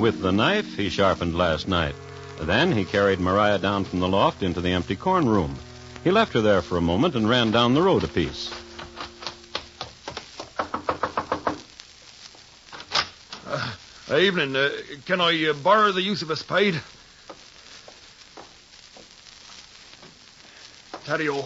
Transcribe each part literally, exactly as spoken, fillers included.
with the knife he sharpened last night. Then he carried Maria down from the loft into the empty corn room. He left her there for a moment and ran down the road a piece. Uh, evening. Uh, can I uh, borrow the use of a spade? Taddy-o.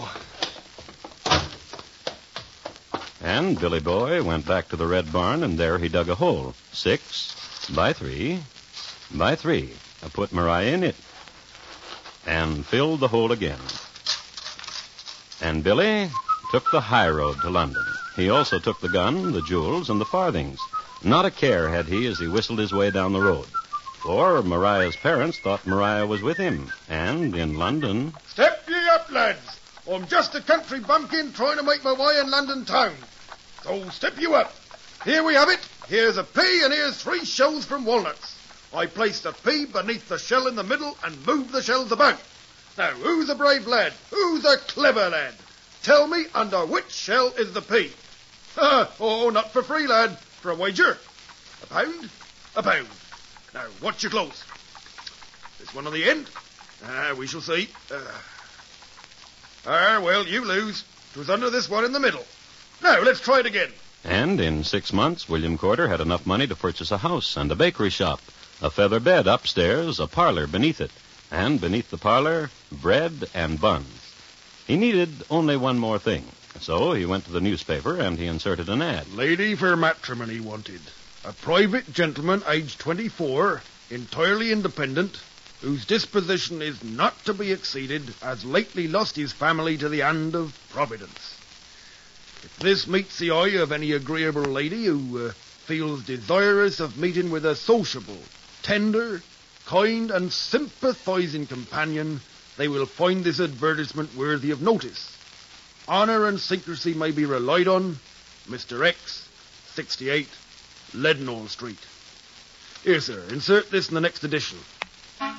And Billy Boy went back to the red barn, and there he dug a hole. Six by three by three. I put Maria in it and filled the hole again. And Billy took the high road to London. He also took the gun, the jewels, and the farthings. Not a care had he as he whistled his way down the road. For Maria's parents thought Maria was with him. And in London... Step ye up, lads. I'm just a country bumpkin trying to make my way in London town. So step you up. Here we have it. Here's a pea and here's three shells from walnuts. I placed the pea beneath the shell in the middle and moved the shells about. Now, who's a brave lad? Who's a clever lad? Tell me under which shell is the pea. Oh, not for free, lad. For a wager. A pound? A pound. Now, watch your close. This one on the end? Ah, we shall see. Uh, ah, well, you lose. It was under this one in the middle. Now, let's try it again. And in six months, William Corder had enough money to purchase a house and a bakery shop, a feather bed upstairs, a parlor beneath it, and beneath the parlor, bread and buns. He needed only one more thing. So he went to the newspaper and he inserted an ad. Lady for matrimony wanted. A private gentleman aged twenty-four, entirely independent, whose disposition is not to be exceeded, has lately lost his family to the hand of Providence. If this meets the eye of any agreeable lady who uh, feels desirous of meeting with a sociable, tender, kind, and sympathizing companion, they will find this advertisement worthy of notice. Honour and secrecy may be relied on. Mister X, sixty-eight, Leadenhall Street. Here, sir, insert this in the next edition.